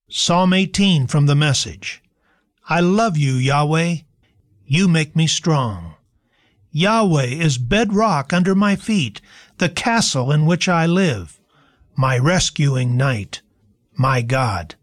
Psalm 18 from the Message. I love you, Yahweh. You make me strong. Yahweh is bedrock under my feet, the castle in which I live, my rescuing knight, my God.